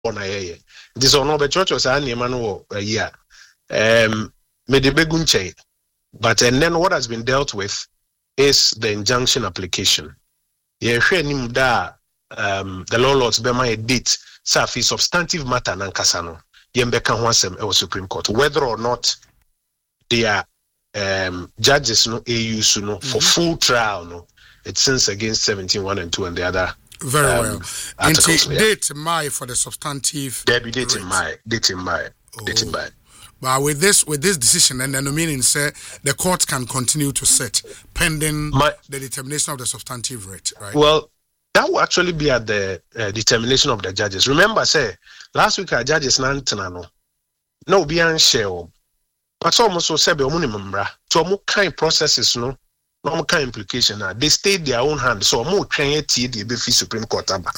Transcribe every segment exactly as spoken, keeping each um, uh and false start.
on a year. This on over church was an Emmanuel a year. Um, Medibegunche. But and then what has been dealt with is the injunction application. Yeah, da um the law lords be my date safi substantive matter nankasano. Yembeka Hwansem e Supreme Court. Whether or not they are um judges no A U S no for full trial no, it sins against seventeen one and two and the other. Very um, well. Articles, yeah. Date my for the substantive. There be date in my date in my oh. date in my. But with this with this decision, and then the meaning say the court can continue to sit pending my, the determination of the substantive rate, right? Well, that will actually be at the uh, determination of the judges. Remember, say last week our judges nantinano no be share, but almost so say be omunimmbra. So mo kind processes no, no kind implication. Now they stayed their own hand. So mo train T the be Supreme Court aba.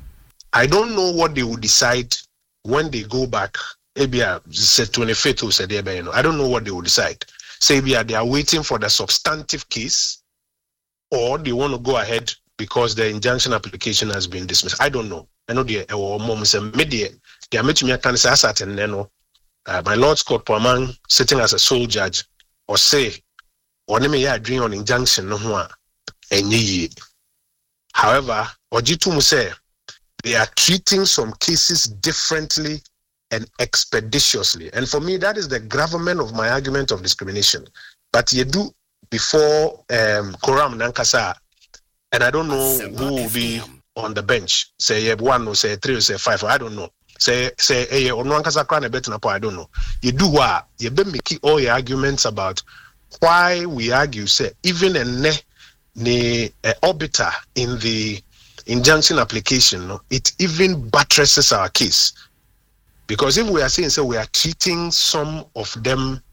I don't know what they will decide when they go back. Ebia said twenty-fifth or said I don't know what they will decide. Say Ebia they are waiting for the substantive case, or they want to go ahead because the injunction application has been dismissed. I don't know. I know the or mom say media they are making me can say as at and then my Lord Scott Poamang sitting as a sole judge or say or name ya dream on injunction no ho enye. However, Ojitum say they are treating some cases differently and expeditiously. And for me, that is the gravamen of my argument of discrimination. But you do before um, Koram Nankasa, and I don't know who will be on the bench. Say one or say three or say five, I don't know. Say, say, hey, or Nankasa Kran a bit I don't know. You do what? You be making all your arguments about why we argue, say, even a ne, ne uh, orbiter in the injunction application, no, it even buttresses our case. Because if we are saying so, we are treating some of them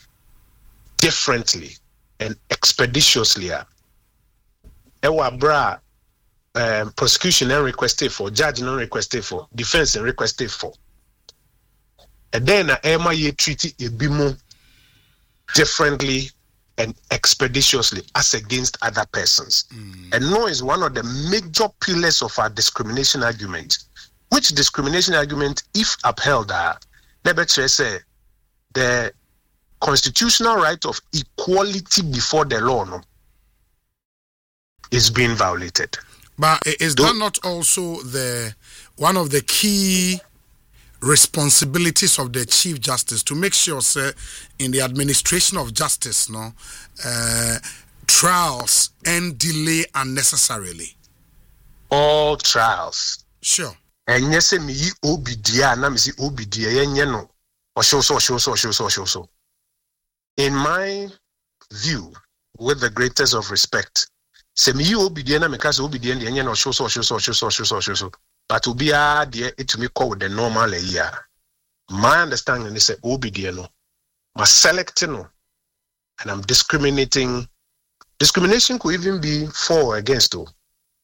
differently and expeditiously. Ewa bra um, prosecution and requested for, judge and requested for, defense and requested for. And then Emma ye treated a bimo differently and expeditiously as against other persons. Mm. And no is one of the major pillars of our discrimination argument. Which discrimination argument, if upheld, are uh, say the constitutional right of equality before the law no, is being violated. But is that not also the one of the key responsibilities of the Chief Justice to make sure, say, in the administration of justice, no, uh, trials and delay unnecessarily? All trials. Sure. And yes, me obidia na me si obidia yenye no osho so osho so osho so osho so. In my view, with the greatest of respect, se me obidia na me ka se obidia yenye no osho so osho so osho so osho so osho so. But obia de it me call with the normal year. My understanding is say obidia no, ma selecting no, and I'm discriminating. Discrimination could even be for or against oh.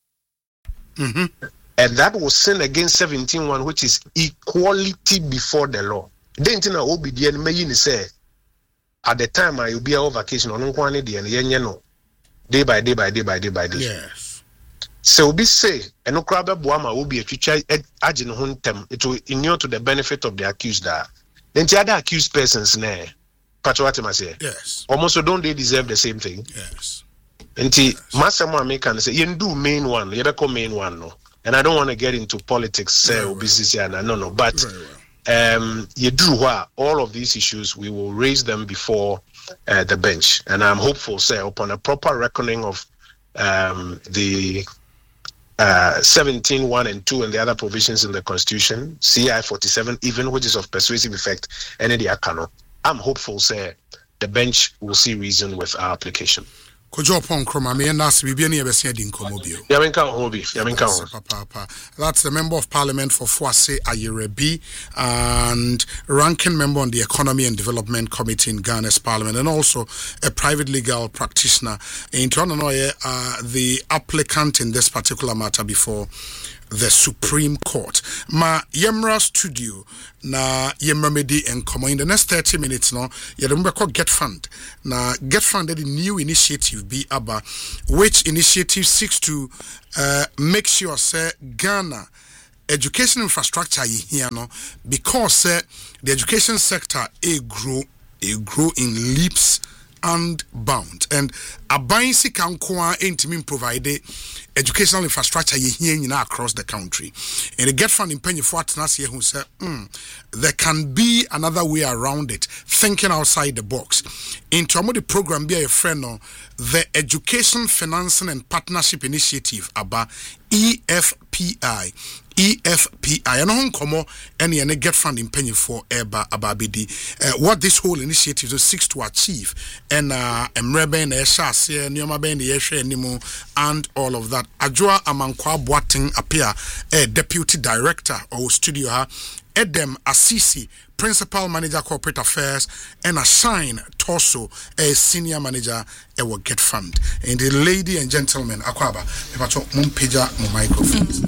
Mm-hmm. And that was sin against seventeen one, which is equality before the law. Then tina obedient may say at the time I will be on vacation on quantity and yen no day by day by day by day by day. Yes. So we say and no crab boama will be a teacher agin huntem. It will inure to the benefit of the accused. Then the other accused persons ne Patwati say. Yes. Almost don't they deserve the same thing? Yes. And the Masama make can say you do main one, you become main one no. And I don't want to get into politics, say, or business, and no, no. But well. um, you do what all of these issues, we will raise them before uh, the bench, and I'm hopeful, say, upon a proper reckoning of um, the uh, seventeen one and two and the other provisions in the Constitution, C I forty-seven, even which is of persuasive effect, and the Akano. I'm hopeful, say, the bench will see reason with our application. Kojo pon kroma me na se bibia na yebese di nkomo bio. Ya menka ho bi, ya menka ho. Papa papa. That's the member of parliament for Fuase Ayerebi and ranking member on the Economy and Development Committee in Ghana's parliament, and also a private legal practitioner. In Toronto, uh, the applicant in this particular matter before the Supreme Court. Ma Yemra studio na Yemra Medi and come in the next thirty minutes no you remember called Get Fund. Na Get Fund the new initiative be aba which initiative seeks to uh, make sure say Ghana education infrastructure here no because uh, the education sector a grow a grow in leaps and bounds, and aban sika nkoa entimi provide educational infrastructure here across the country. And the Get Fund in Penny for Atnasia who said, mm, there can be another way around it, thinking outside the box. In the program, be a friend of the Education Financing and Partnership Initiative, ABBA, E F P I. E F P I and on como any and Get Fund in Penny for Eba Ababidi. Uh, what this whole initiative seeks to achieve, and uh, Emrebe and Esha, Nioma Ben, the Esha Nimo, and all of that. Ajua Amankwa Boating appear a deputy director or studio ha. Edem Asisi, principal manager corporate affairs, and a Shine Torso, a senior manager at what Get Fund. And the lady and gentlemen, Akwaba, Mumpeja, my microphones.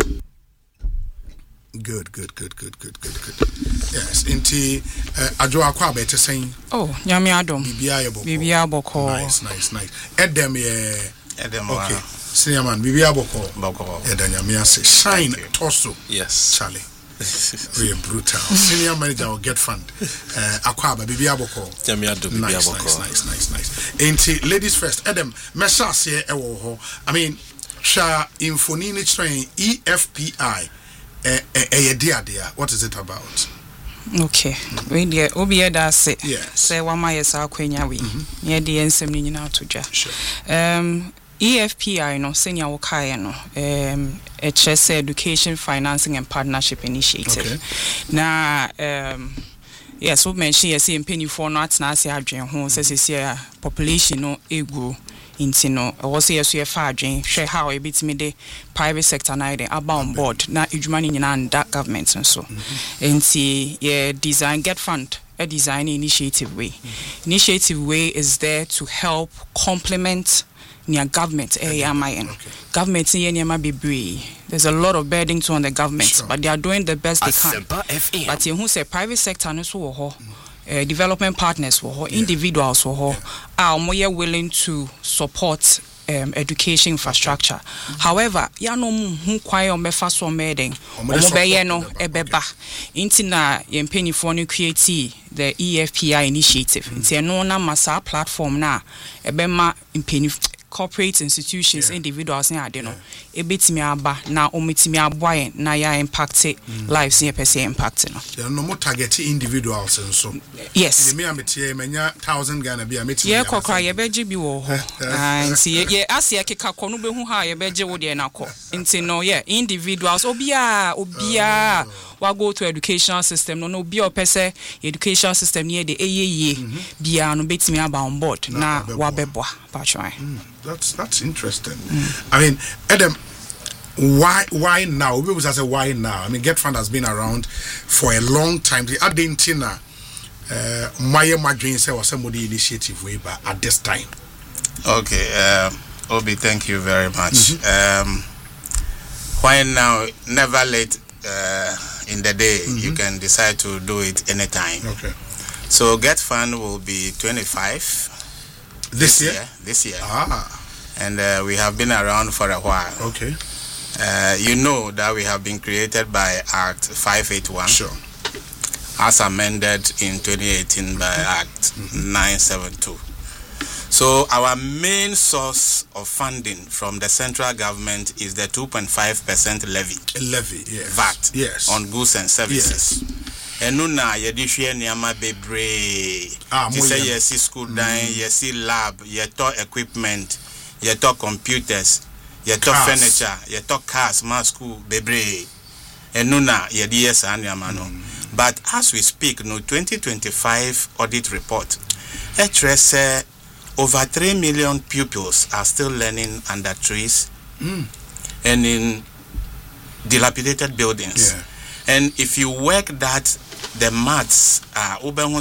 Good, good, good, good, good, good, good. Yes, inti Ajua Akwaba to saying. Oh, Nyami Adom. Bibia Boko. Bibia Boko. Nice, nice, nice. Edem ye. Edem. Okay. Senior man, Bibia Boko. Boko. Edem Nyami say Shine Torso. Yes. Charlie. Very brutal. Senior manager will Get Fund. Uh, Akwaba, Bibia Boko. Nice, nice, nice, nice, nice. Inti ladies first. Edem, Mesha say ewo ho. I mean, Sha Infonini train E F P I. Eh, eh, eh, dear, dear. What is it about? Okay. Mm-hmm. We dear, Obi da say. Yes. Say wama yesa kwenya we. Ye de ensem ni nyina toja. Sure. Um, E F P I no senior wakaye no. Um, H S Education Financing and Partnership Initiative. Okay. Na um. Yes, we mention yes in penny for not atna se adwen ho se se population no egu inti no was yes ye fa adwen hwe how e bitimi de private sector na dey aba on board na edwuma ni nyina nda government so inti ye design Get Fund a design initiative way. Mm-hmm. Initiative way is there to help complement near government area okay. Government in be brave. There's a lot of burden to on the government, sure. But they are doing the best they can. But you who say private sector no so ho, uh, development partners ho, yeah. Individuals ho, yeah. Are more willing to support um, education infrastructure. Mm-hmm. However, ya no mu kwai o mefa so meden. O mo be ye no ebeba. Inti na ye mpanyifo no create the E F P I initiative. Mm-hmm. Inti no na masa platform na ebema mpanyifo corporate institutions, yeah. Individuals in Adeno, a bit me aba, now omitimi aboy, na ya impacted mm. lives in a per se impacted. There are no more targeted individuals and so. Yes. The mere many thousand Ghana be a meeting. Yeah, Coca, ye beji bi wo. And see, ye, as ye kika konu be hu ha ye beji wo de na ko. Inti no, yeah, individuals, obia, obia. Wa go to educational system no no be o pese educational system near the A A E bia no betimi aba on board na wa beboa patron. That's that's interesting. Mm. I mean, Adam, why why now? We was say why now? I mean, Get Fund has been around for a long time. The Adentina uh Maya Madrin say was somebody initiative way but at this time. Okay, um Obi, thank you very much. Mm-hmm. Um why now? Never late uh in the day. Mm-hmm. You can decide to do it anytime. Okay. So Get Fund will be twenty-five this, this year? year. This year. Ah. And uh, we have been around for a while. Okay. Uh, you know that we have been created by Act five eighty-one. Sure. As amended in twenty eighteen by Act mm-hmm. nine seventy-two. So our main source of funding from the central government is the two point five percent levy. Levy, yes. V A T. Yes. On goods and services. Yes. And nuna yedishwe niyama bebre. Ah, you say yesi school dying, yesi lab, yeto equipment, yeto computers, yeto cars. Furniture, yeto cars, ma school bebre. And nuna yedi yesa niyama no. But as we speak, no twenty twenty-five audit report, it over three million pupils are still learning under trees mm. and in dilapidated buildings. Yeah. And if you work that, the maths are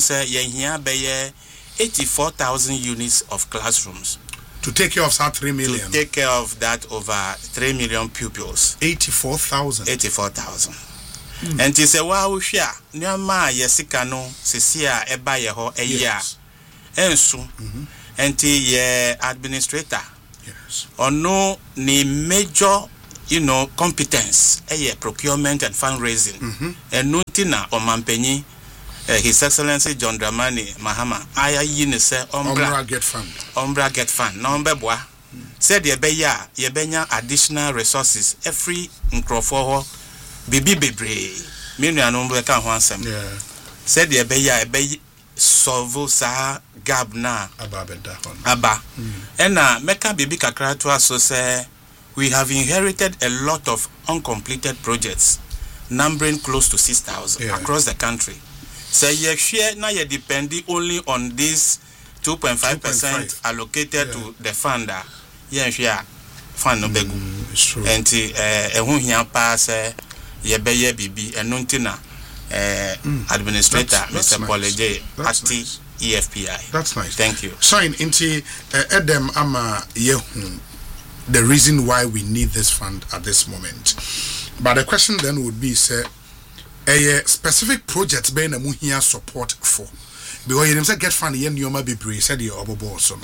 uh, eighty-four thousand units of classrooms. To take care of that three million? To take care of that over three million pupils. eighty-four thousand? eighty-four thousand. Mm. And you say, wow, shia, nyama yesikano, sisia eba yeho eya. Ensu. Mm-hmm. And the uh, administrator, yes, or no, ni major you know, competence, eh, procurement and fundraising. Mm-hmm. And notina or mampenyi, uh, His Excellency John Dramani Mahama, I yin say Ombra Get Fund. Ombra Get Fund. No mbebwa. Said ye beya, ye benya additional resources every nkrofo bibi bebre. Minu anombe kan ho ansem. Yeah. Said ye beya e be solve sa gap na aba beda hon. Aba. And na meka bibi kakra to aso say we have inherited a lot of uncompleted projects numbering close to six thousand yeah. across the country. So ye share na ye depending only on this two point five percent allocated yeah. to the funder. Ye share fund no begu. It's true. Enti eh ehun hia pa say ye beye bibi eno ntina eh administrator that's, that's Mister Poleje at nice. E F P I. That's nice. Thank you. Sign into uh, Edem ama yehun the reason why we need this fund at this moment. But the question then would be, say, a specific project being a muhia support for. Because you say get fund yen yoma be brave, said you obobo so.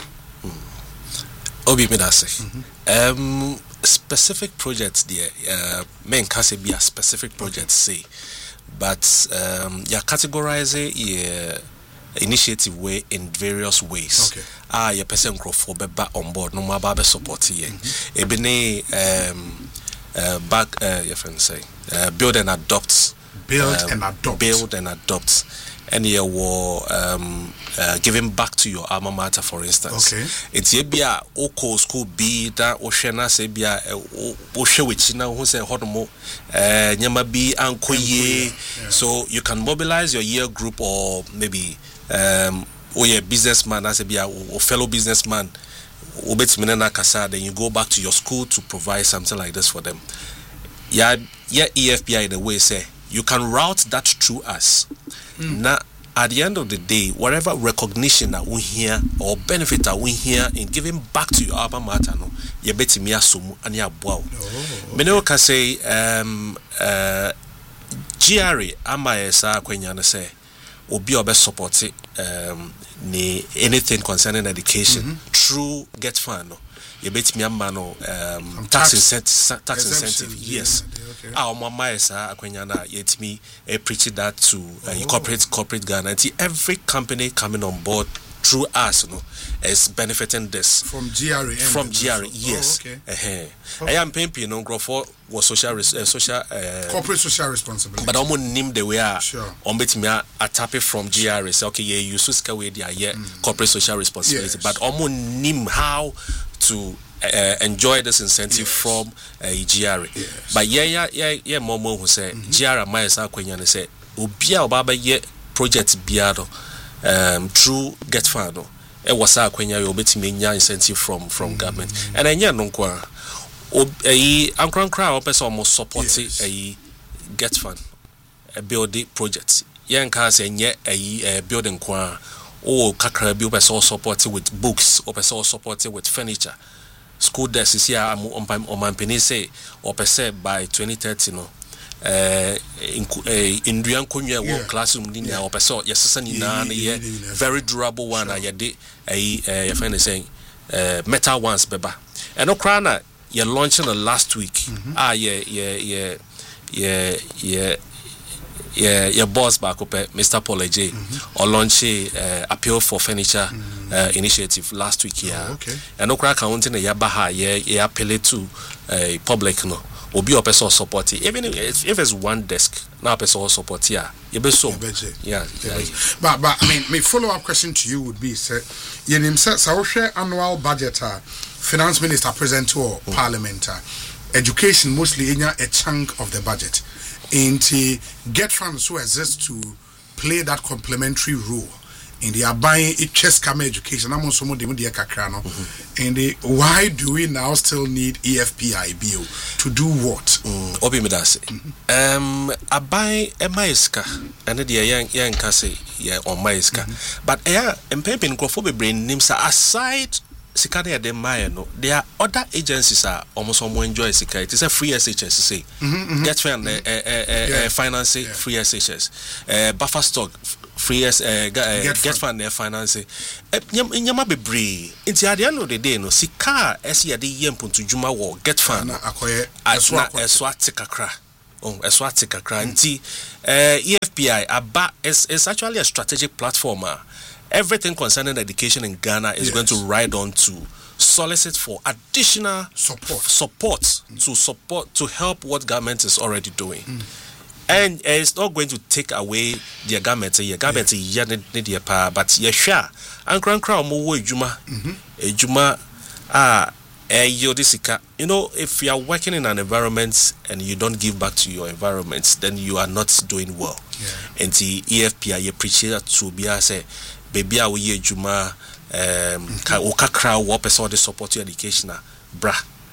Obi Midase. Um specific projects there, uh men can say be a specific project say. But um you categorize it initiative way in various ways. Okay. Ah, your person grow for beba on board, no more babe support here. Ebene um uh back uh your friend say uh, build and adopt. Build um, and adopt. Build and adopt. And you were um uh, giving back to your alma mater, for instance. Okay. It's yebia oko school be that oshena sebia oshe wichina who say hodomo uh nyama bi ankoye. So you can mobilize your year group or maybe um or your businessman as a be a fellow businessman then you go back to your school to provide something like this for them. Yeah, yeah, E F P I the way say you can route that through us. Mm. Now at the end of the day, whatever recognition that we hear or benefit that we hear in giving back to your alma mater, no, you beti mi asumu and ya wow. Mene can say um uh G R A ama esa kwenyana say obi obe support um ni anything concerning education mm-hmm. through Get Fund. You bet me a man um tax, tax incentive tax incentive yes ah mama esa akwenyana yet me a preach that to uh, oh. corporate corporate Ghana. Every company coming on board through us, you know, is benefiting this from G R A. From G R A, yes. Oh, okay. Uh-huh. I am paying, you know, grow for was social, uh, social, uh, corporate social responsibility. But I'm gonna name the way I on bet me a tap it from G R A. Say okay, yeah, you suska way there, yeah, mm. corporate social responsibility. Yes. But I'm gonna name how to uh, enjoy this incentive yes. from uh, G R A. Yes. But yeah, yeah, yeah, yeah, Momo who say mm-hmm. G R A my sa kwenyane say obia obaba ye project biado. Um, through Get Fund, no, it was a kwenya you bet me incentive from from mm-hmm. government, and I know no kwa. A Ankran crowd person almost supporting a Get Fund, a building project. Young cars and yet a building kwa or kakra build person supported with books or person supported with furniture. School desk is here on my penny say or per se by twenty thirty no. Uh, in in Rian Kunya yeah. classroom in our person, yes, very durable one. Sure. I did a your friend is saying uh, metal ones, beba. And Okrana, you're launching the last week. Mm-hmm. Ah, yeah, yeah, yeah, yeah, yeah. Yeah, your boss back up, Mister Paul A J, mm-hmm. or launch a uh, appeal for furniture mm-hmm. uh, initiative last week. Yeah, oh, okay. And Okra counting a yabaha, yeah, yeah, appeal to a uh, public no. Or be a person support even if, if it's one desk now person support yeah you be so yeah, yeah, yeah. but but I mean my follow-up question to you would be say you name say so share annual budget uh, finance minister present to mm. parliament uh, education mostly in a chunk of the budget into Get Funds who exist to play that complementary role in the buying it chess camera education. I'm also more than the Kakrano. And the why do we now still need E F P I bill to do what? Obi Medase. Um, I buy a maiska and the young young case yeah on maiska. But yeah, and Pepin Crophobe brain names aside Sikaria de Mayano. There are other agencies are almost almost enjoy Sika. It is a free S H S say. Get Fund finance free S H S. Uh, buffer stock. free as uh, get, uh, get fund their financing nyama bebre nti at the end of the day no sika as ye de yempo to juma wo get fund na akoye eswa eswa tikakra oh eswa tikakra nti uh, E F P I aba is is actually a strategic platform. Uh, everything concerning education in Ghana is yes. going to ride on to solicit for additional support support mm. to support to help what government is already doing. Mm. And uh, it's not going to take away the government, the government, yeah, yeah, yeah, but yeah, sure. And grand crowd more juma, juma, ah, you know, if you are working in an environment and you don't give back to your environment, then you are not doing well. Yeah. And the E F P I, you appreciate to be a say, baby, I will hear juma, um, oka crowd, what person the support your education, bra.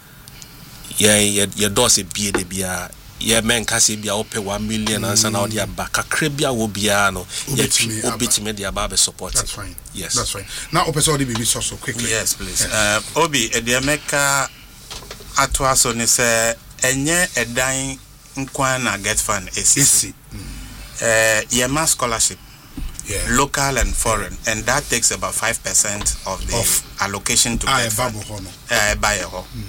Yeah, your doors a be the be a. Yeah, men kasi bia ope one million and so now they are back. Akrebia will be ano. Obit me the ababe support. That's fine. Yes, that's fine. Now, ope so the baby so so quickly. Yes, please. Uh, Obi, the America atwa so ne say enye edan nkwan na get fund esisi. Uh, yema scholarship. Yeah. Local and foreign, yeah. And that takes about five percent of the of allocation to get fund. Uh, by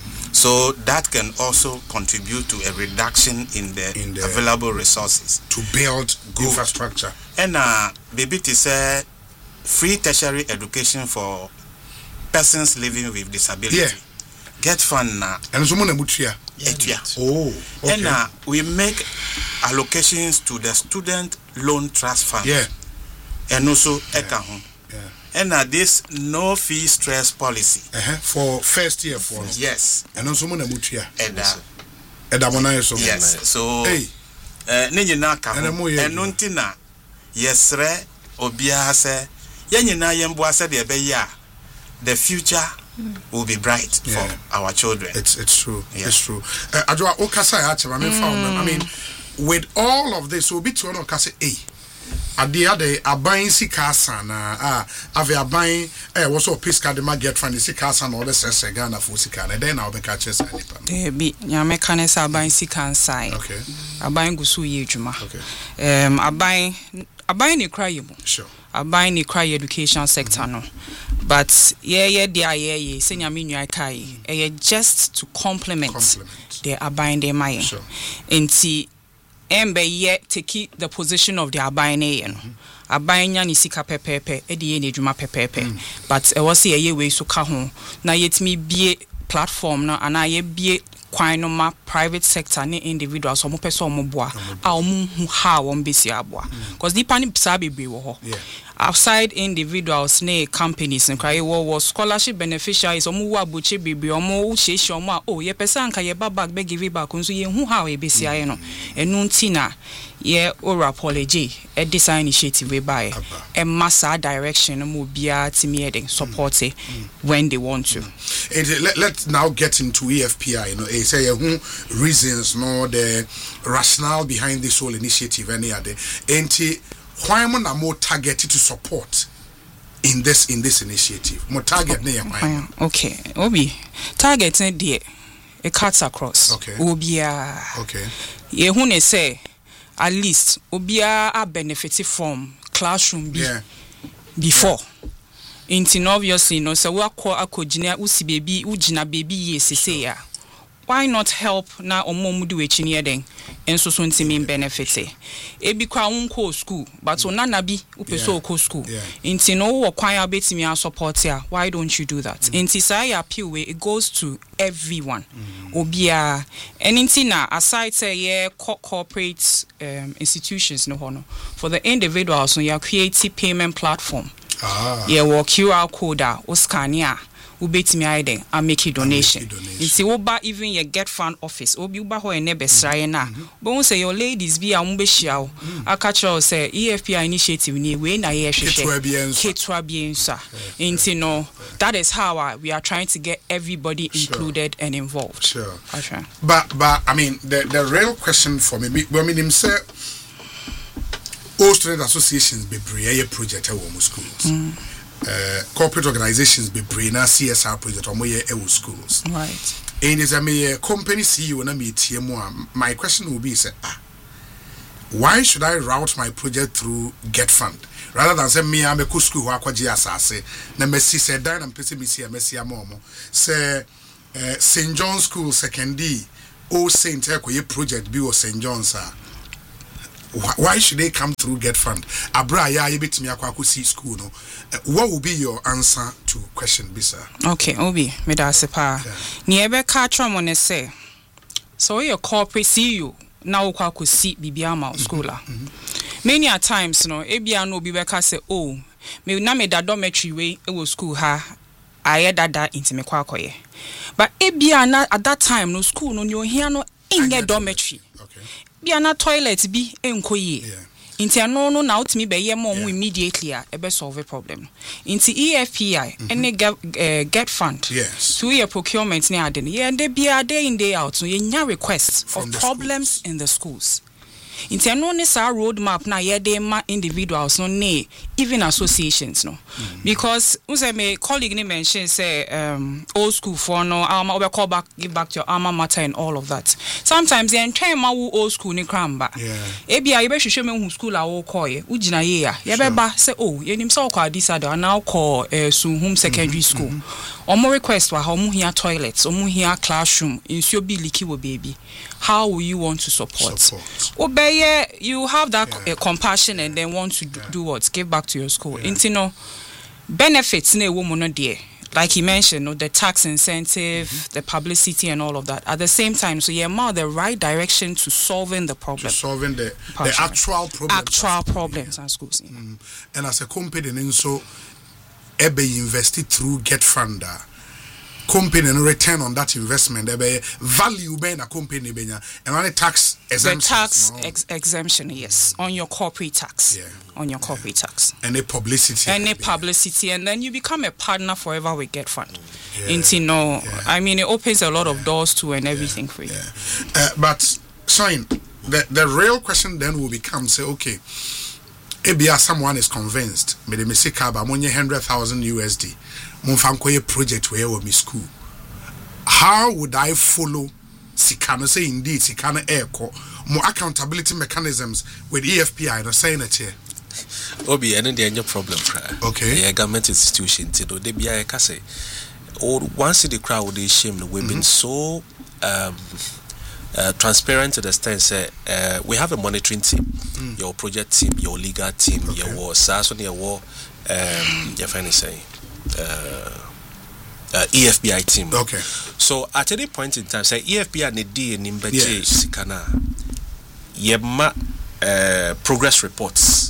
So that can also contribute to a reduction in the, in the available resources to build good infrastructure. And uh, baby, to say free tertiary education for persons living with disability. Yeah. Get fund now. And someone emutia. Etia. Oh. Okay. And uh, we make allocations to the student loan trust fund. Yeah. And also yeah. Ekahun. Yeah. And uh, this no fee stress policy uh-huh. for first year for yes and also mona mutia and uh, and amona so yes so hey eh ne nyina ka eno ntina yesre obia se ye nyina yembo ase de be ya the future will be bright yeah. for our children. It's it's true. Yeah. It's true. Uh, Adwa okasa ya chema me found I mean with all of this obi to no kase eh ade ade aban sika sana ah ave aban eh wo so piska de ma get fund sika sana all the sese Ghana for sika na den na obeka chese nipa eh bi nyame kane sa aban sika nsai okay aban gusu ye adwuma okay um aban aban ne cry mu sure aban ne cry education sector mm-hmm. no but yeah yeah dia yeah yeah say nyame nwa kai eh just to complement, complement. the aban de mai sure enti embe ye take the position of the abine yen abanya ni sika pepepe e de ye na adwuma pepepe but e was ye we so ka ho na yetimi bie platform na ana ye bie kwan no ma private sector ne individuals so mo pese o mo boa a o mo hu ha wo mbesi aboa because the pani sa bebre wo ho outside individuals ne companies and cry wo scholarship beneficiaries o mo wo abuche bebre o mo hyehyɛ o mo a oh ye pese anka ye ba back be give back nso ye hu ha we besi aye no enu ntina ye or apology a design initiative we buy a massa direction mo bia timi heading support it when they want to. And let, let's now get into E F P I, you know, eh, say who reasons no the rationale behind this whole initiative any other and why am I more targeted to support in this in this initiative more target oh, oh, okay obi target there it cuts across okay obia okay ye who ne say at least obia are benefited from classroom be yeah. before yeah. in obviously no so we akọ akogina usi baby ugina baby yes say ya why not help na omomudu wechi ne den enso so ntimi benefit e bi kwa unko school but mm. onana bi upeso yeah. school yeah. inti no wo kwan abetimi a support ya why don't you do that mm. inti say appeal we it goes to everyone mm. obia anything na aside say yeah co- corporate um, institutions no hono for the individuals no ya create payment platform ah yeah wo Q R code a o scan ya ubetimi aiden a make a donation it's oba even your get fund office obi uba ho ene besraye na but won say your ladies be a mo be hia aka cho say E F P I initiative ni we na ye hwehwe ketwa biensa inti no that is how uh, we are trying to get everybody included sure. and involved sure okay. but but I mean the the real question for me I mean him say all student associations be brave project at wo schools mm. Uh, corporate organizations be brain C S R project or more ewu schools. Right. And as a me company C E O na me T M O, my question will be say, ah, why should I route my project through Get Fund rather than say me I'm a cool school wa kwaji asase na mesi say dan na mpese mesi a mesi amomo say uh, Saint John's School secondary o Saint Ekoye project bi o Saint John's a why should they come through Get Fund abra ya ye betimi akwa akosi school no uh, what will be your answer to question bisa? Okay, Obi me da sepa ni ebe ka tro ne say so your corporate C E O na wo kwa akosi bibia ma school la many a times no ebia no obi beka say oh me na me da dormitory we e wo school ha aye dada intime kwa akoye but ebia na at that time no school no nyo hia no inye dormitory okay bia na toilet bi enkoye inti ano no na utimi be ye mo immediately a ebe solve problem inti E F P I mm-hmm. any get, uh, get fund yes to your procurement ni ade ye and bia day in day out no ye nya requests for problems schools. In the schools inti ano ni sa roadmap na ye dey ma individuals no ne even associations no mm-hmm. because unse me colleague ni mention say um old school for no um we call back give back to your alma mater and all of that sometimes ye ntwen ma wo old school ni kramba e bia ye be hwehwe me hu school a wo koye ugina ye ya ye be ba say oh ye nim say okwa adisa do na call uh, Sunhum secondary mm-hmm. school omo request wa omo hia toilets omo hia classroom insuo bi liki wo baby how will you want to support, support. Obey you have that yeah. uh, compassion and then want to do, yeah. do what give back to your school yeah. into no benefits na woman no there like he mentioned no the tax incentive mm-hmm. the publicity and all of that at the same time so you're more the right direction to solving the problem to solving the the actual problems actual problems yeah. at schools yeah. mm. and as a company then so ebe invested through Get Funder company and return on that investment ebe value be na company benya and only tax exemption the tax no? ex- exemption yes on your corporate tax yeah. on your corporate yeah. tax any publicity any publicity and then you become a partner forever with Get Fund yeah. into no yeah. I mean it opens a lot yeah. of doors to and everything yeah. for you yeah. uh, but Shine the the real question then will become say okay ebia someone is convinced me de me say ka ba monye one hundred thousand U S D Monfankoye project where we school. How would I follow Sikano say indeed Sikano Airco more accountability mechanisms with E F P I no saying it here? Obi and then the problem. Okay. Yeah, government institution to do they be a case. Or once the crowd they shame we've mm-hmm. been so um Uh, transparent to the extent say uh, we have a monitoring team mm. your project team your legal team okay. your war S A S your war um your finally say uh, uh, E F B I team okay so at any point in time say E F B I need D in Mbeje Sikana yema uh, progress reports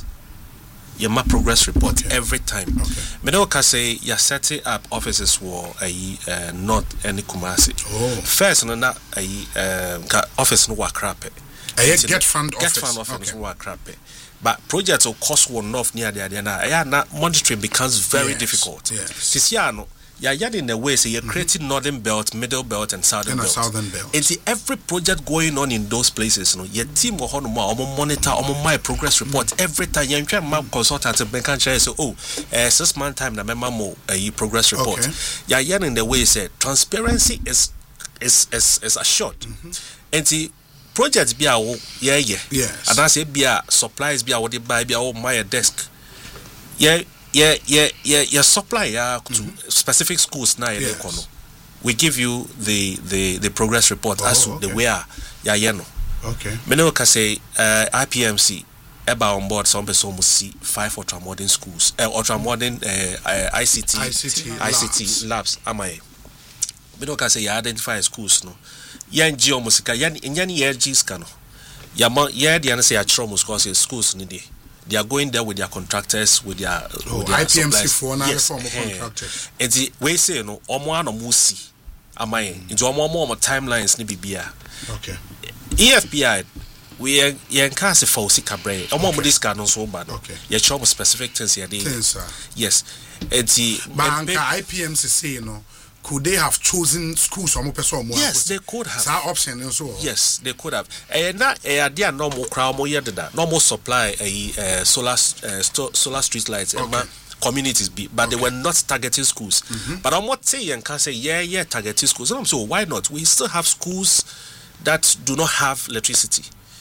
yema progress report okay. every time okay me no can say you setting up offices for a uh, not any Kumasi oh first no na a uh, office no wa crap a Get Fund Get office Fund office okay. no wa crap but projects will cost one off near the idea na na monitoring becomes very yes. difficult yes this year no yeah, yeah, in a way, say you're creating mm-hmm. northern belt, middle belt, and southern and belt. southern belt. And see every project going on in those places, you know, your team will more, monitor, or my progress report mm-hmm. every time. You're trying to consultant and bank say, oh, uh, six month time, the member more a progress report. Okay. Yeah, yeah, in the way, say transparency is is is is assured. Mm-hmm. And see projects be our yeah yeah yes, and I say be a supplies be our buy be our my desk. Yeah. Yeah, yeah, yeah, yeah. Supply yeah, to mm-hmm. specific schools now. Yes. We give you the the, the progress report oh, as to okay. the where yeah, yeah, no. Okay. Many can say uh, I P M C eba on board some person must see five ultra modern schools, uh, ultra modern uh, uh, I C T, I C T, I C T labs. Am I? Many can say you identify schools no. Yeah, Geo musika. Yeah, yeah, yeah, G's kano. Yeah, yeah, the answer say actual musika schools ni de. They are going there with their contractors, with their, oh, with their I P M C supplies. for another yes. form of contractors. And the way say no, omo ano musi, am I? Into omo omo timelines ni bibia. Okay. E F P I, we are we cast for Sikabre. Omo omo this can also bad. Okay. You show specific things here. Things, sir. Yes. And the bank I P M C say you know. Could they have chosen schools or more person? Yes, they could have. That option and so. Yes, they could have. And that eh they are normal crowd more year that normal supply a uh, solar uh, sto- solar street lights and okay. communities be, but okay. they were not targeting schools. Mm-hmm. But I'm not saying and can say yeah yeah targeting schools. And I'm so why not? We still have schools that do not have electricity.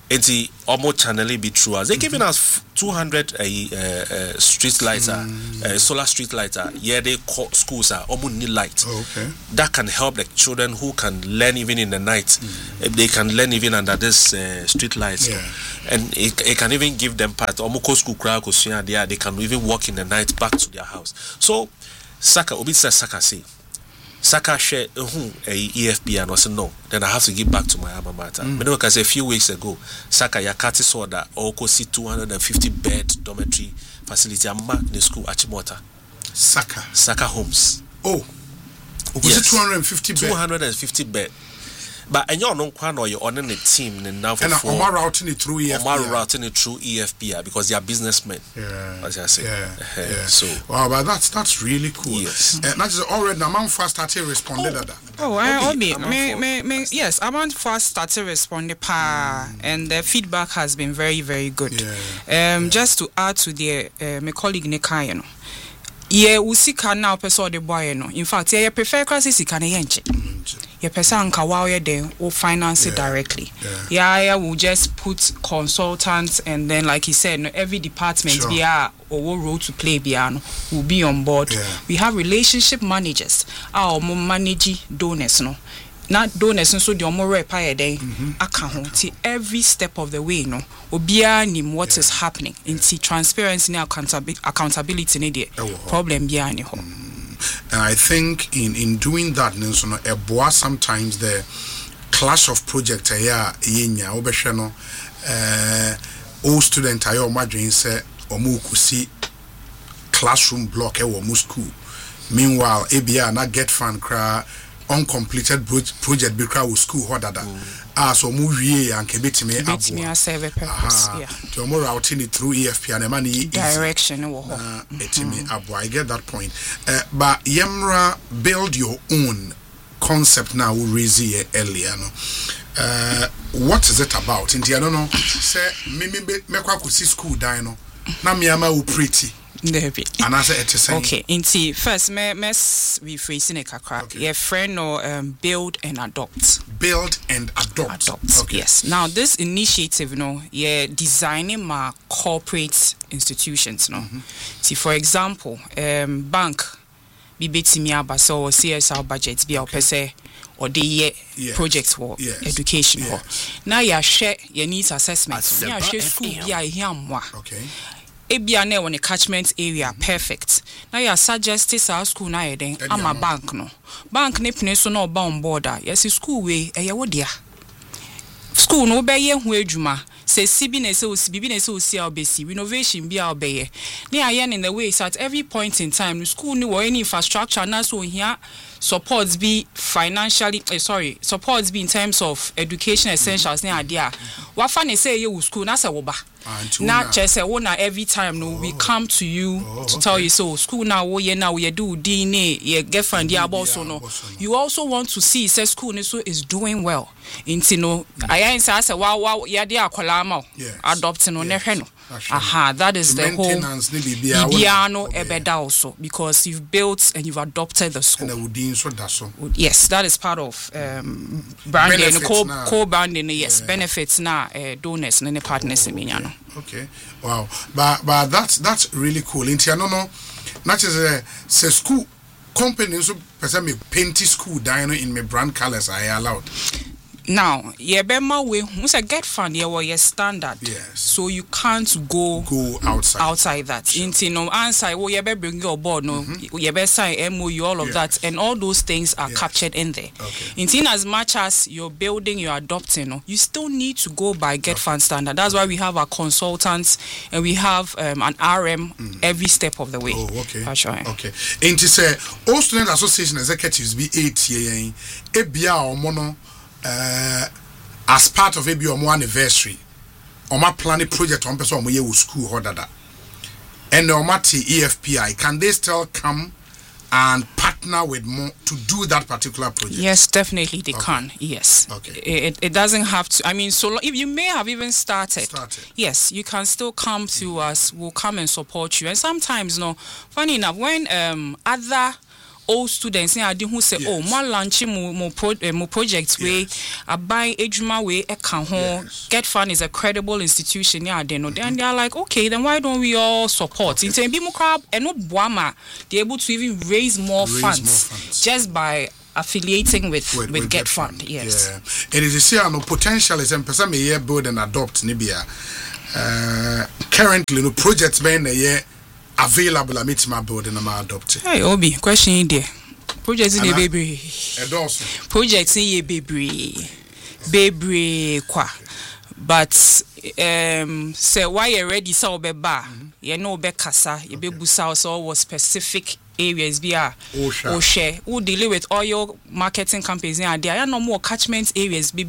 It's the almost channel be true as they giving us two hundred uh, uh, street lights, mm. uh, solar street lights. Uh, yeah, they call schools are almost need light. Oh, okay. That can help the children who can learn even in the night. Mm. They can learn even under this uh, street lights, yeah. and it, it can even give them part. Almost school crowd there. They can even walk in the night back to their house. So, Saka Obi says Saka say. Saka share who a E F P and was no. Then I have to give back to my alma mater. Mm. But because a few weeks ago, Saka Yakati saw that Oko see two hundred and fifty bed dormitory facility amma in school Achimota. Saka Saka Homes. Oh, was yes. it two hundred and fifty bed? Two hundred and fifty bed. But and you're not quite or you're on the team and now for and Omar routing it through E F P R. Omar routing it through E F P R because they are businessmen. Yeah, as I say. Yeah, uh, yeah. So wow, but that's that's really cool. Yes. Uh, that is already the man first started responding to that. Oh, I Obi, me, me, me, yes, I want first started responding pa, mm. and the feedback has been very, very good. Yeah. Um, yeah. Just to add to the uh, my colleague Nekai, you know. Yeah, usika now person the boy no. In fact, yeah, prefer crisis can yenche. Yeah, person can wow yeah then or finance it yeah. directly. Yeah. yeah, yeah, we'll just put consultants and then like he said, no, every department sure. be a or what role to play biano will be on board. Yeah. We have relationship managers. Our manage donors no. Not donors so the more repair day account every step of the way no obia nim what yeah. is happening yeah. into transparency and accountability accountability need the oh, problem bia ni ho. And I think in in doing that so no eboa sometimes the clash of project ya yenya obehwe no eh all student ayo madwen say omo kusi classroom block e wo mu school meanwhile ebia na get fan cra uncompleted project be crowd school hodada ah so mu wie and kebetime abo me serve purpose yeah to more routing it through E F P and the money direction wo ho etime abo I get that point uh, but yemra build your own concept now we raise here earlier no uh, what is it about in I don't know say me me me kwa ku school dan no na me ama wo pretty and I say it okay inti first me mess rephrasing it kakra okay. Your friend or um, build and adopt build and adopt, adopt. Okay. Yes, now this initiative you know yeah designing my corporate institutions no mm-hmm. See for example um bank bi betimi aba so C S R budget bi okay. Opese or the year yes. project for yes. education yes. For now you share your needs assessment so you share school bi here amwa okay ebia na won catchment area mm-hmm. perfect now you suggest our school na yeden ama bank no bank ne pene so na oba on board yes school we eye wo dia school no be ye hu adwuma se sibi na se osi bibi na se osi a obesi renovation bi a obeye na aye in the way so at every point in time school ni wo any infrastructure na so here supports be financially uh, sorry supports be in terms of education essentials mm-hmm. na dia wa fa ne say ye school na se wo ba not just a every time no oh. we come to you oh, to okay. tell you so school now wo ye now we do D N A ye girlfriend dia boss no you also want to see say school ni so is doing well into no I answer say wa wa ye dia akola ma adopt no ne hwe no aha that is the, the whole bibiano ebeda also because you've built and you've adopted the school and yes that is part of um branding co co branding yes yeah. benefits na uh, donors and partners in oh, okay. Okay, wow, but but that's that's really cool. In no no, not just a say school company so person me paint school dino in my brand colors I allowed. Now, yeah, bema we once I get fund yeah, well, your standard. Yes. So you can't go go outside outside that. Sure. Into no answer, well, you better bring your board, no, mm-hmm. you better sign M O U, all of yes. that, and all those things are yes. captured in there. Okay. In as much as you're building, you're adopting, no, you still need to go by get okay. fund standard. That's why we have our consultants and we have um, an R M mm. every step of the way. Oh, okay. That's right. Okay. And to say all student association executives be eight year, ebia or mono. Uh, as part of a B M anniversary, on my planning project on person we school hodada, and on my E F P I, can they still come and partner with more to do that particular project? Yes, definitely they okay. can. Yes. Okay. It, it doesn't have to. I mean, so if you may have even started, started. Yes, you can still come to us. We'll come and support you. And sometimes, no, funny enough, when um other old students in ade who say yes. oh mo launch mo mo, pro, uh, mo project we yes. abai ejuma we e kan ho yes. Get Fund is a credible institution yeah they know mm-hmm. Then they are like okay then why don't we all support in okay. Be mo crab and no boama they able to even raise more, raise funds, more funds just by affiliating with with, with, with Get, Get Fund. Fund yes yeah. It is a say no potential is person me here build and adopt nibia uh currently no projects ben na available at my building and my adopted. Hey, Obi, question there. Projects in the baby. Projects in ye baby. Baby qua. But um say why you ready so be ba. You know be kasa, you be busa so was specific areas via or share who deal with all your marketing campaigns in there are no more catchment areas be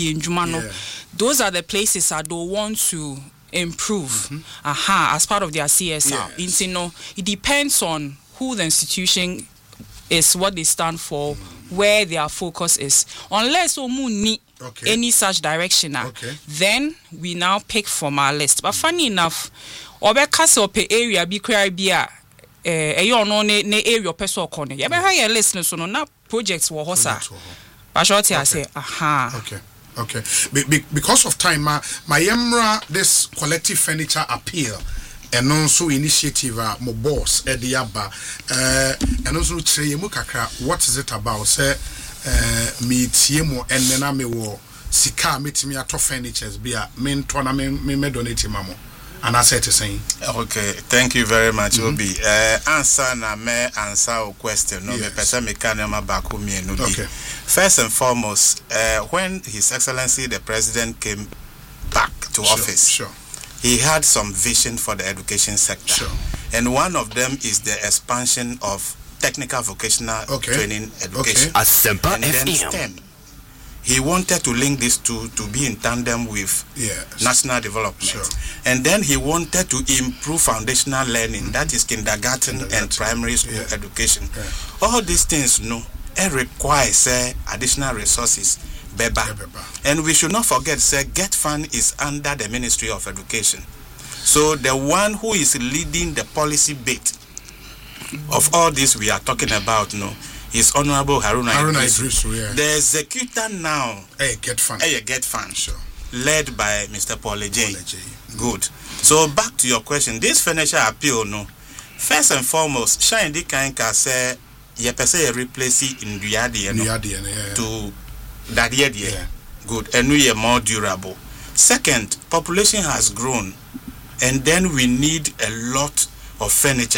those are the places I don't want to improve mm-hmm. aha as part of their C S R yes. You know it depends on who the institution is, what they stand for, mm-hmm. where their focus is. Unless we need okay. any such direction okay. then we now pick from our list. But funny enough obeka pe area bi kra bia eh eyo no ne ne area person corner ya be ha ya list no so no na projects wo hosa but short here say aha okay. Okay, be, be, because of time, my my Emra this collective furniture appeal and also initiative uh, my boss Eddie Abba uh, and also Cheyemu Kakra. What is it about? Say uh, me tiemo and then I me wo sika meet me at furnitures be a main tournament me me donate mamo. And I said to saying okay, thank you very much, mm-hmm. Obi. Uh, answer na me answer a question. No, yes. Me person me can ma back home me no okay. First and foremost, uh, when His Excellency the President came back to sure, office, sure. he had some vision for the education sector, sure. and one of them is the expansion of technical vocational okay. training education, okay. and then STEM. He wanted to link these two to be in tandem with yes. national development. Sure. And then he wanted to improve foundational learning, mm-hmm. that is kindergarten, kindergarten. and primary school yeah. education. Yeah. All these things, no, it requires uh, additional resources. Beba. Yeah, beba. And we should not forget, say, Get Fund is under the Ministry of Education. So the one who is leading the policy bit of all this we are talking about, no, is Honorable Haruna, Haruna Idrisu, yeah. The executor now, hey, Get Fund, hey, Get Fund, sure. led by Mister Paul J. Mm-hmm. Good. So back to your question, this financial appeal, no. First and foremost, Shine Di Kanka say, ye pese ye replace in Duadian no, yeah. to that year, yeah. Good, and we are more durable. Second, population has grown, and then we need a lot of furniture.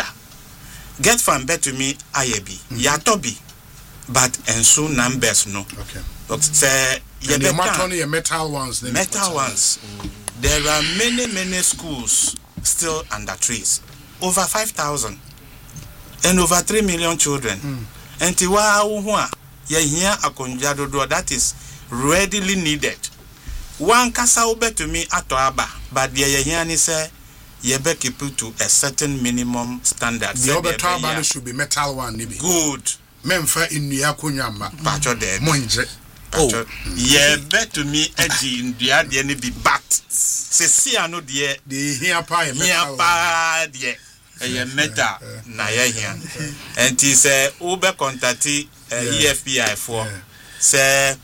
Get Fund bet to me, I B, mm-hmm. Yatobi. But and soon numbers no. Okay. But say yeah, the only metal ones. Metal ones. Mm-hmm. There are many many schools still under trees. Over five thousand, and over three million children. Mm. And tiwa uwa ye here akonjado do that is readily needed. One kasa ube to me atoaba, but ye here ni say ye be keep to a certain minimum standard. The other atoaba should be metal one nibi. Good. Memfa inua kunyama pacho de monje oh ye bet to me edi ndua de ne bi bat se si ano de de hia pa ye metal pa de ye meta na ye hia enti se ube contact E F P I for se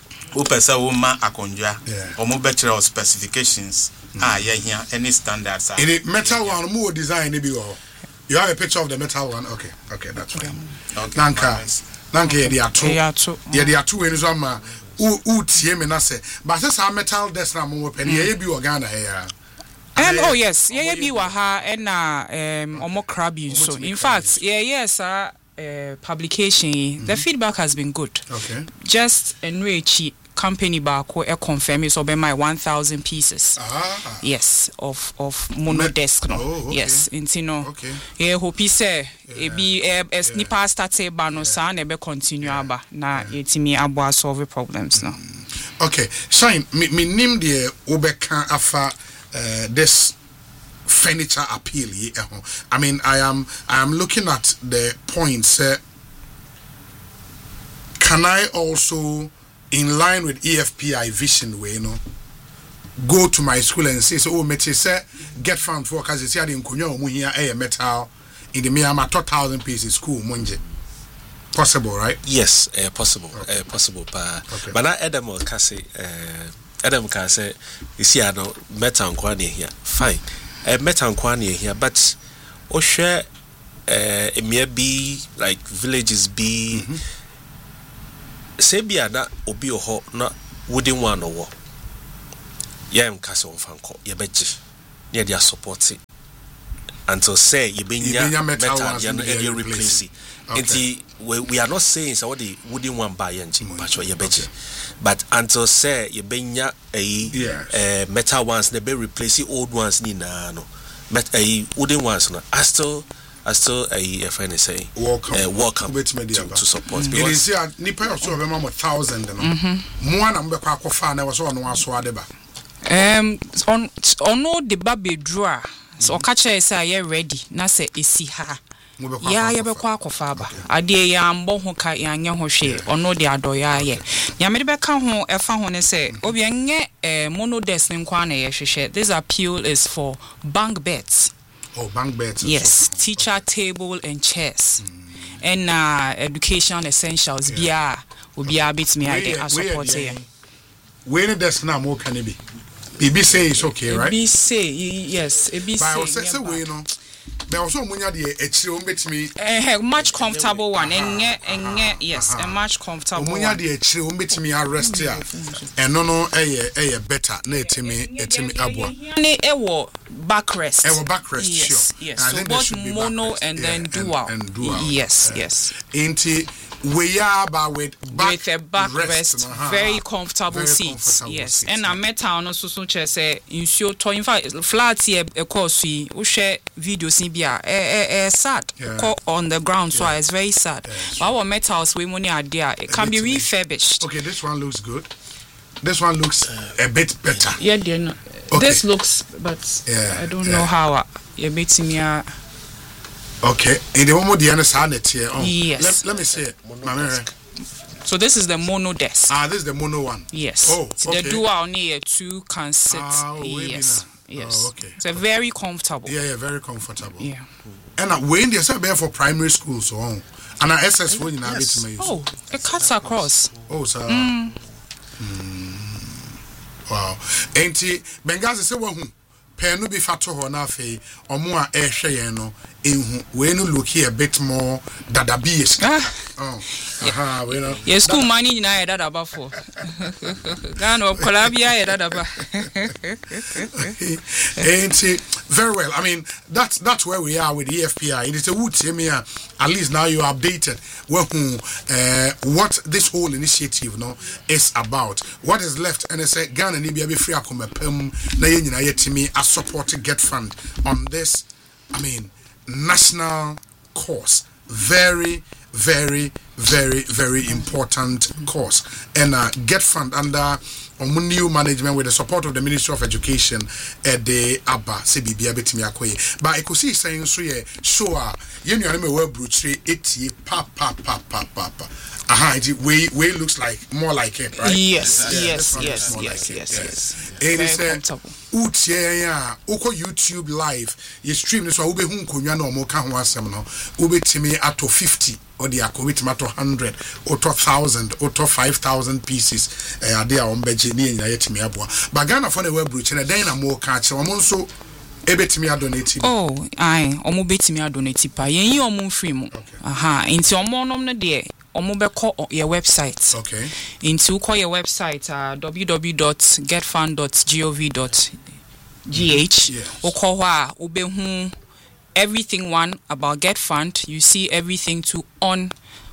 u pesa wo ma akonjua omo be kire specifications ah ye hia any standards are in metal one more design e bi wo. You have a picture of the metal one? Okay, okay, that's fine. Okay. Nanka, Nanka, yedi atu, yedi atu. When you say ma, u u tiye me na se, but this a metal desk na mo pen. Ye bi Uganda here. Um, oh yes, ye bi wa ha na um omo crabby so. In fact, yeah yes uh, uh publication. Mm-hmm. The feedback has been good. Okay. Just enrich company bako e confirm is over my one thousand pieces. Ah. Yes, of of mono desk no. Oh, okay. Yes, intino. Okay. Yeah, hope say e be e sniper start ba no sa na be continue aba na yetimi abo solve problems no. Okay, Shine me me nim de obeka afa uh, this furniture appeal. I mean, I am I am looking at the points. Uh, can I also, in line with E F P I vision way, you know, go to my school and say, so, oh, mete say, Get Fund for, because it's here in Kunyo, Muhia, a metal, in the Miyama, two thousand pieces school, Munje. possible, right? Yes, uh, possible, okay. uh, possible. Pa. Okay. But now Adam will say, Adam can say, you see, I know meta and quani here. Fine, uh, meta and quani here, but or share, uh, it may be like villages be. Mm-hmm. Say be a na obi oho na wouldn't want no war. Yeah, I'm castle fanco, ye beji, near their support it. Until say you been ya metal you replace it. Until we, we are not saying so what they wouldn't want buy engine, but you beji. But until say you been ya a metal ones, they be replace old ones ni na no. Met a wooden ones no. I still I still a friend is saying welcome, uh, welcome to, to support. Mm-hmm. It is here. Nipa also have a thousand. No, more number kwa kwa fan. I was on one so adeba. Um, on on no the baby drawer. So catch say you ready. Na say esi ha. Ya ya be kwa kofa ba. Ade ya mbo ho ka ya nya ho hwe. Ono de adoya ye. Ya me de be ka ho e fa ho ne say obi enye eh monodesk nkwa na ye hwehwe. This appeal is for bank beds. Oh, bank beds. Yes, teacher table and chairs. Mm. And uh, education essentials. Yeah. Bia will be a bit me I support here. When there's now more can it be? B B say it's okay, right? B B say yes. B B say. But I say we know. But also when you the extra bet me. Eh, much comfortable one. And and yes, a much comfortable. When you the extra bet me arrest here. And no no eh eh better. Na etimi etimi abwa. Ne ewo backrest. Ewo backrest. Yes, sure. yes. So both mono and then dual. And dual. Yes, yes. Ain't we are but with back with a backrest, rest, uh-huh. very comfortable very seats. Comfortable yes, seats, and yeah. A metal no so so che say insuo to in fact flat here e course we we share videos in bia eh eh sad yeah. On the ground yeah. So it's very sad. Yeah, but our metals we money are there. It can be refurbished. Okay, this one looks good. This one looks uh, a bit better. Yeah, dear, no. Okay. This looks, but yeah, I don't yeah. know how uh, you beat me. Uh, Okay, in the one more the other here. Oh, yes. Let, let me see it. So this is the mono desk. Ah, this is the mono one. Yes. Oh, okay. The dual only two can sit. Ah, yes. Yes. Oh, okay. It's a very comfortable. Yeah, yeah, very comfortable. Yeah. And uh, when they say for primary school so on, and our S S one in our bit me. Oh, it cuts across. Oh, sir. Mm. Mm. Wow. Enti Bengazi say wo hu. Penu bi fato ho na afei omo a ehwe yen no enhu we no look here a bit more dadabies. Ah. Oh. Aha, we know. Yes, school money na dadaba for. Gan of Colabia dadaba. And very well. I mean, that's that's where we are with the E F P I. It is a wood team here. At least now you are updated well, uh, what this whole initiative no is about. What is left and I say Ghana ni be free akoma pem na ye nyina yetimi a support Get Fund on this, I mean, national cause. Very, very, very, very important cause. And uh, Get Fund under um, new management with the support of the Ministry of Education at the Abba C B B abetimi akoye. But I could see saying so yeah, sure, you know me well brutally eighty pa pa pa pa pa pa. Aha, it way way looks like more like it, right? Yes, yeah, yes, yes, like yes, it. yes, yes. It is a utia uko YouTube live. You stream this one ube hu nkonwa na omo ka ho asem no. Ube timi ato fifty or the akobit mato one hundred or to one thousand or to five thousand pieces. Eh ade a ombeje ni nyina yetimi aboa. But Ghana for the web brooch na den na mo ka che omo nso ebetimi adonate. Oh, ai omo betimi adonate pa. Yen yi omo free mu. Aha, nti omo nom no de omo be call your website. Okay. Into call your website uh, w w w dot getfund dot gov dot g h. Yes. O call wa ube hu everything one about Get Fund. You see everything to on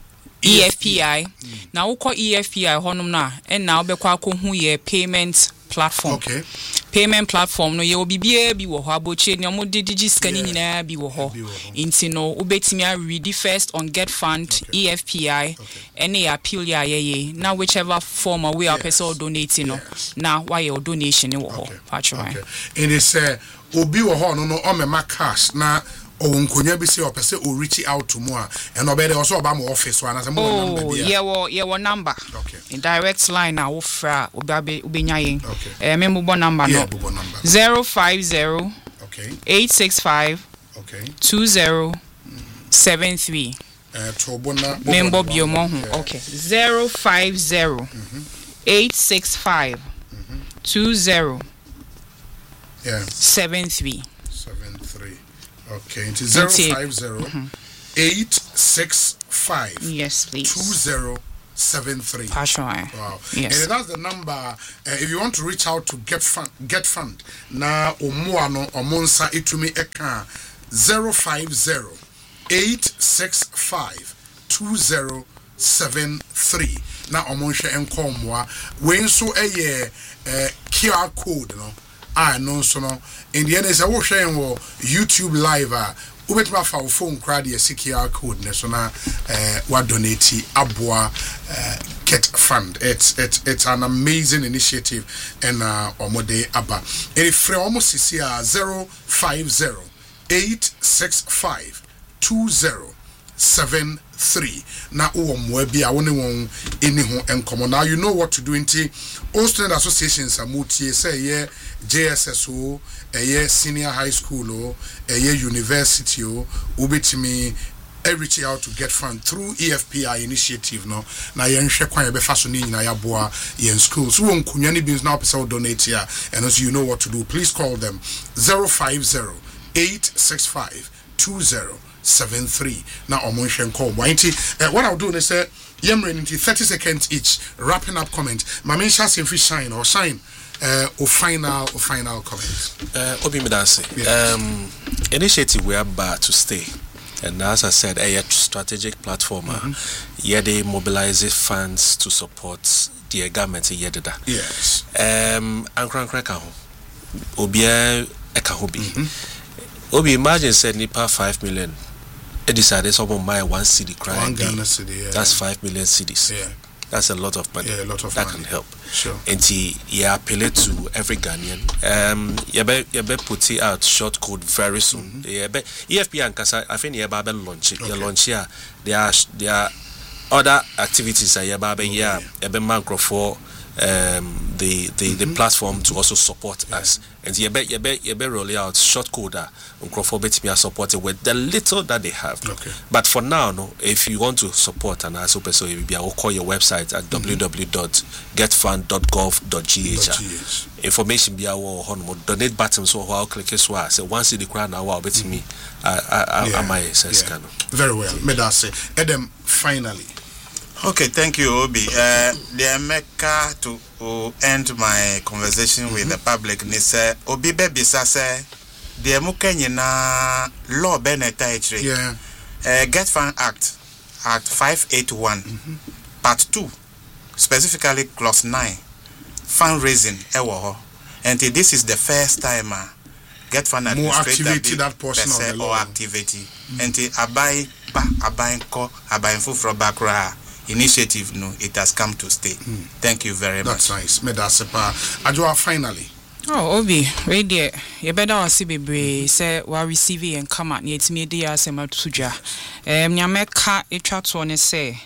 E F P I. Mm. Now we call E F P I honum na and now be kwa ko hu ye payment platform. Okay. Payment platform no ye obi bia bi wo ho aboche ni omo de digi scan nyina bi wo ho. Inti no ubetimi a read first on Get Fund. Okay. E F P I any appeal ya ye now whichever form or way yes. A person donate no yes. Now why your donation wo ho. Okay. Okay. It is uh, obi wo ho no no o me cash na o nkonya bi se o pese o reach out to mo and obede also oba mo office so anase mo number bia. Yeah, wo yeah wo number. Okay. In direct line na wo fra obi obenya yen. Okay. Eh me mobile number yeah, no. Number. zero five zero Okay. eight six five Okay. two zero seven three. Uh, Tobona. Member Biomo. Okay. Zero five zero eight six five two zero yeah seven three seven three. Okay. It is zero five zero eight six five. Yes, please. Two zero. Seven three. Passion. Wow. Yes. And that's the number. Uh, if you want to reach out to Get Fund, Get Fund. Na omuano omonsa itumi eka zero five zero eight six five two zero seven three. Na omonsha enkomwa. When so a uh, Q R code no. I know so no. In the end, is a wo share wo YouTube live. Uh, Ubetma fa phone crowd ye C R code ne so na eh wa donate aboa Get Fund. It's it's it's an amazing initiative and uh omode aba. And if free almost see zero five zero eight six five two zero seven three. Na uwo mwebi a wone won eni ho enkomo. Now you know what to do. Inti all student associations are mutie say ye J S S O, a senior high school or a university or ubitimi reach out to Get Fund through E F P I initiative no na yen hwe kwan be fa so ni nyina ya boa yen school so won kunyani bins now person donate here and as you know what to do, please call them zero five zero eight six five two zero seven three. Now omonhwe call wanti uh, what I'll do is say yemre into thirty seconds each wrapping up comment mama sha sem fi shine or shine uh or final or final comments. uh obi medase um initiative we are about to stay, and as I said a strategic platform mm-hmm. yeah they mobilize funds to support the government yededa. Yes. um ankran kran ka ho obia e ka ho bi obi imagine said nipa five million e decided someone buy one city cry one Ghana city, yeah. That's five million cities. Yeah. That's a lot of money. Yeah, a lot of that money. can help. Sure. And he, yeah, appeal it to every Ghanaian. Um, you be you be put it out short code very soon. Mm-hmm. Yeah, be E F P and Kasa. I think yeah, babe launch it. Okay. Launch here. There are there are other activities. Yeah, babe yeah, yeah, be macro for um the the, mm-hmm. the platform to also support yeah. us. And you be you be you be roll out short code. Microphobit be supported with the little that they have. Okay. But for now, no, if you want to support and also so you will call your website at mm-hmm. w w w dot get fund dot gov dot g h. Information be our donate button so how click it so say once the crown now I'll bet me I I my sense can. Very well. Medase. Edem finally. Okay, thank you, Obi. Uh, the America to uh, end my conversation mm-hmm. with the public. Ni say Obi baby say the Mukenya na law beneta etre. Yeah. Uh, Get Fund Act Act five eighty-one mm-hmm. Part two, specifically clause nine, fundraising ewo. And this is the first time uh, Get Fund administrator that portion of the law or activity. Mm-hmm. And abai ba abai ko abai fufro bakra. Initiative no it has come to stay. Mm. Thank you very That's much. That's nice. Medasepa Ajwa finally. Oh Obi we there you better see bebre say we receive and come at yet me dey asema tuja um nyameka etwa to ne say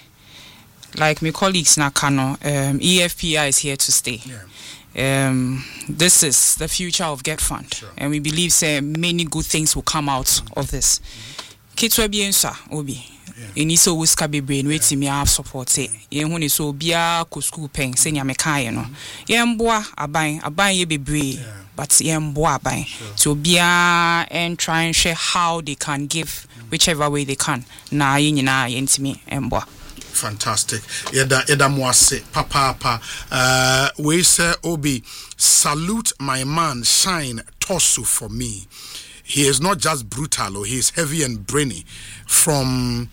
like my colleagues na kano um E F P I is here to stay. Yeah. Um this is the future of Get Fund. Sure. And we believe say many good things will come out mm-hmm. of this. Kitwa bi ensa Obi eni so wuska bebre no etimi have support e ye hu ne so bia ko school pen se nya mekae no ye mboa aban aban ye bebre but ye mboa aban so bia and try and share how they can give whichever way they can na ye nyina ye ntimi mboa. Fantastic. Yeda yeda mwase papa papa uh we say Obi salute my man Shine Tosu for me. He is not just brutal, or he is heavy and brainy. From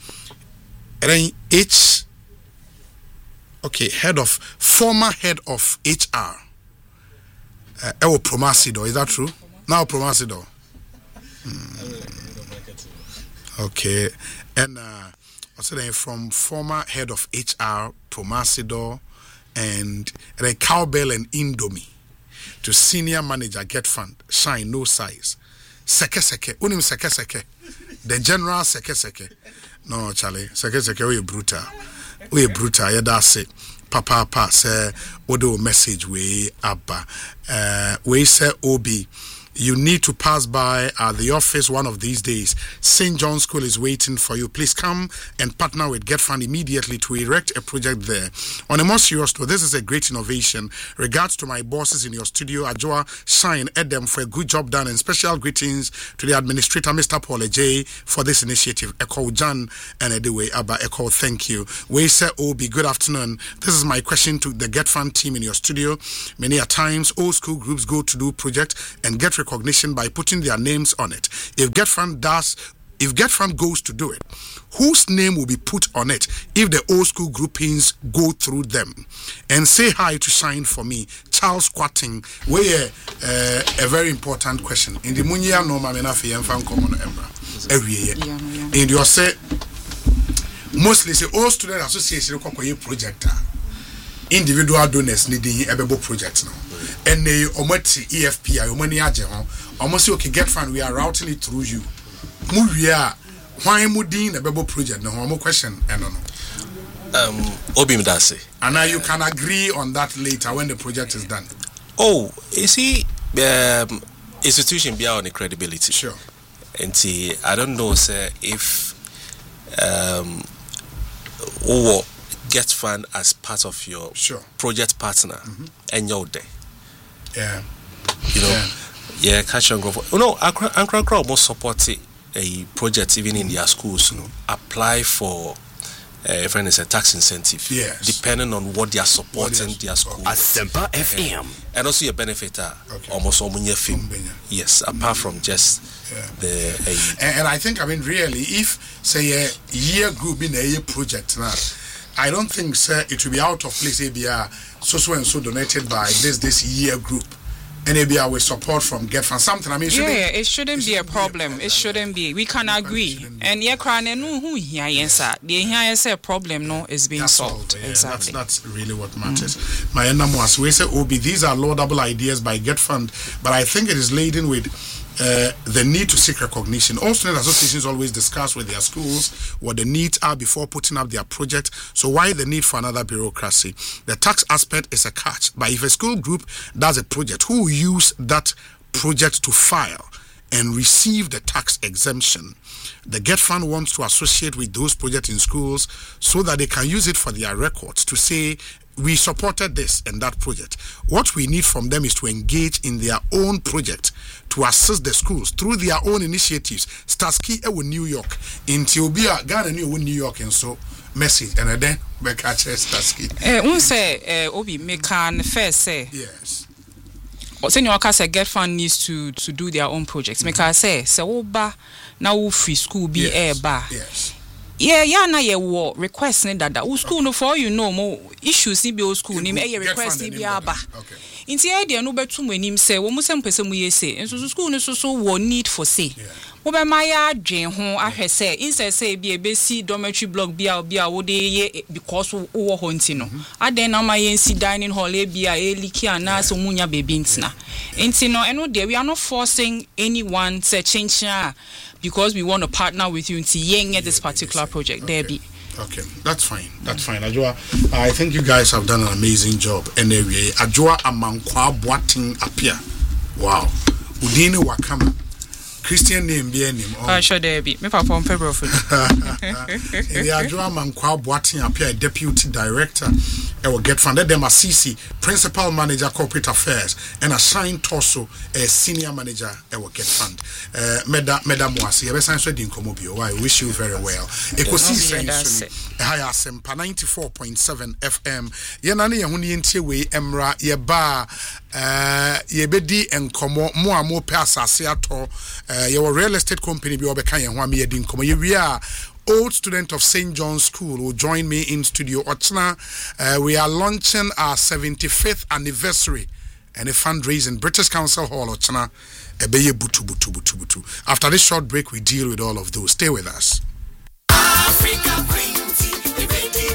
H, okay, head of former head of H R. Uh, Ewo Promasido, is that true? Now Promasido. Hmm. Okay, and uh, what's the name? From former head of H R Promasido, and then Cowbell and Indomie to senior manager Get Fund. Shine no size. Seke seke, unim seke seke. The general seke seke. No, Charlie, seke seke, we brutal. We brutal, yeah, that's it. Papa, papa, say, odo message we abba. Uh, we say Obi, you need to pass by at the office one of these days, Saint John's School is waiting for you. Please come and partner with GetFund immediately to erect a project there. On a more serious note, this is a great innovation. Regards to my bosses in your studio, Ajoa, Shine, Edem, for a good job done, and special greetings to the administrator, Mister Paul J, for this initiative. Echo Jan and Edeway Abba Echo, thank you. We say, Obi, good afternoon. This is my question to the GetFund team in your studio. Many a times, old school groups go to do projects and get recognition by putting their names on it. If GetFund does, if GetFund goes to do it, whose name will be put on it if the old school groupings go through them? And say hi to Shine for me, Charles Quatting. We uh, a very important question. In the Munya no mamena fi yemfa common embra. Every year. In your say mostly say all student association kokoye project. Individual donors needing ebebo projects now. And they omati E F P I omani aje ho. Almost okay GetFund, we are routing it through you. Muvia why mudin ebebo project no more question and no. Um Obi Mdase. And now you can agree on that later when the project is done. Oh, you see um institution be on the credibility. Sure. And see, I don't know sir if um or GetFund as part of your sure. project partner mm-hmm. and your day. Yeah. You know, yeah, yeah catch and go for. You know, Ankara Crowd most support a project even in their schools. You know, apply for a uh, friend is a tax incentive. Yes. Depending on what they are supporting what their school. Asempa F M. And also your benefit are okay. almost all money film. Yes, apart from just yeah. the. Uh, and, and I think I mean really, if say a year group in a year project now. I don't think, sir, it will be out of place. A B R so so and so donated by this this year group, and A B R with support from GetFund. Something I mean, yeah, yeah, it shouldn't, it be, shouldn't a problem. be a problem. It shouldn't be. We can agree. And yeah, crying no who here yes sir. The here is a problem no is being that's solved. All, yeah, exactly. That's that's really what matters. Mm. My Namuas, we say Obi, these are laudable ideas by GetFund, but I think it is laden with. Uh, the need to seek recognition. All student associations always discuss with their schools what the needs are before putting up their project. So why the need for another bureaucracy? The tax aspect is a catch. But if a school group does a project, who will use that project to file and receive the tax exemption? The GetFund wants to associate with those projects in schools so that they can use it for their records to say, we supported this and that project. What we need from them is to engage in their own project to assist the schools through their own initiatives. Starsky ewo New York. In Tiobia, Ghana New York and so message and then we catch Starsky. Eh, un say eh Obi me can first say. Yes. Or say your say GetFund needs to to do their own projects. Mm-hmm. Me can say say oba na wo free school be yes. e ba. Yes. Yeah, yeah, na ye wo request ne dada. O school no for you know mo issues ni be o school ni me request ni be aba. Okay. Inti e de no betu mo anim say wo mo sem pese mo ye say. Enso school no so so wo need for say. Wo be ma ya adwen ho ahwe say instead say be e be si dormitory block bia bia wo de ye because wo ho nti no. Aden na ma ye si dining hall e bia e liki ana so munya baby ntina. Inti no eno de we are not forcing anyone to change because we want to partner with you to yen at this particular project. Okay. There be. Okay, that's fine. That's fine. Ajua, I think you guys have done an amazing job. Anyway, Ajua Amankwa Boating appear. Wow. Udini Wakama. Christian name be name. Oh, sure there be. Me perform February. The Ajua Amankwa Boating appear deputy director. I will get funded them as C C, principal manager corporate affairs, and a Shine Torso, a senior manager. I will get fund. Uh, Meda Meda Moasi, I sign in Komobio. I wish you very well. Ecosystem. Higher Sempa ninety-four point seven F M. Yanani Yahuni Ntiwe Emra Yeba uh Yebedi and Komo Moa Mo Pasa Seato. Uh, your real estate company be Obekaya Wami Yedin Komo. You are old student of Saint John's School will join me in studio Ochna. Uh, we are launching our seventy-fifth anniversary and a fundraising British Council Hall Ochna. Ebeye butu butu butu butu. After this short break, we deal with all of those. Stay with us. Africa Green Tea,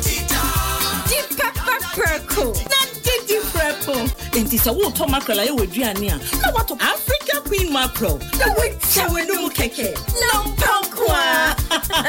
Deep Pepper Purple. Deep Purple. Enti sa wo to mackerel aye waduane a na wato Africa Queen mackerel na we chawe no keke no pankwa.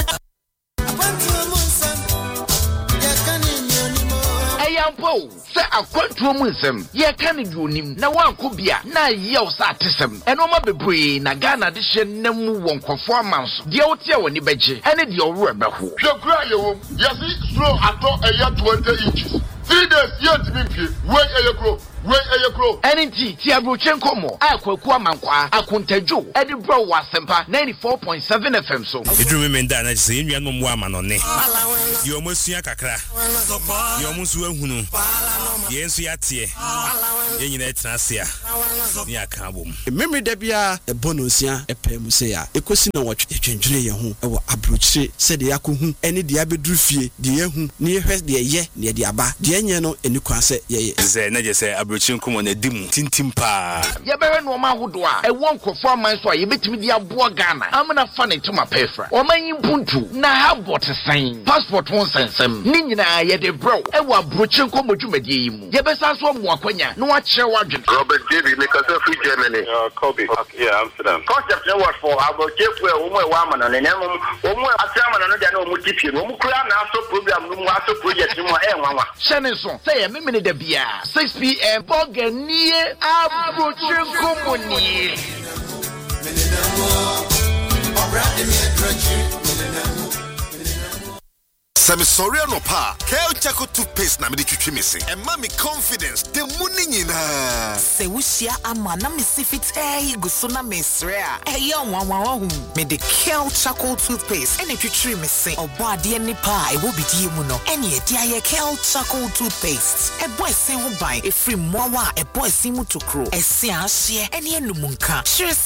Ayampo, sir, akwantuo mu nsɛm ye ka ne duonim na wanko bia na yew sa atesɛm ɛno ma bebree na Ghana de hye namu wɔ nkɔfo amanso de wote wɔ ni begye ɛne de ɔworo ɛbɛho hwekura yewom yɛsi slow atɔ ɛyɛ twenty inches three days yet me pie wey eyekro wey eyekro ɛnti ti abrochen komo akwaku amankwa akontadwo ɛde bro wɔ asempa ninety-four point seven F M so edru me nda na se enua no mo amanone ye omo sua kakra ye omo so ahunu ye nso yate ye nyina etrasia ni aka bom memory da bia e bonosia e pem se ya ekosi na wotwe twentwene ye ho e wɔ abrochire se de yakohu ene de abedru fie de yehu ne yehwɛ de ye ne de aba de enye no eni kwa se ye ze na je se abrochire nkomo na dimu tintim pa ye bewe no ma hodo a e wɔ nkofo aman so a ye betimi de aboa Ghana amana fa ne tuma pefra omanyi mpuntu na ha botsen passport won sensem ni nyina ye de bro e wɔ abrochire nkomo dwumadie yi mu ye besa so mo akwanya no a kyerɛ wadwen Robert David because of free Germany uh Kobe okay, yeah Amsterdam concept no what for abrochefu e wo mo e wa amana ne nem wo mo atrama no de na wo mo tipie no mo kura na aso program no mo aso project no e nwanwa hyene so say ye memene da bia six p m boganie abrochire nkomo ni Sami sorry no pa. Kale Chaco toothpaste na me de twitwi me se. E ma me confidence de muni nyina. Se wushia ama na me si fit eh guso na me sre a. Eh ye nwa nwa hu. Me de Kale Chaco toothpaste ene twitwi me se. Obo ade ni pa e wo bidie mu no. Ene e dia ye Kale Chaco toothpaste. E boy sen ho ban e free mowa e boy sen mu tokro. E se a hye ene enum nka.